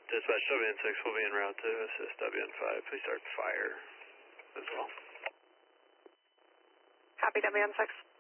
Dispatch WN6 will be en route to assist WN5. Please start fire as well. Copy WN6.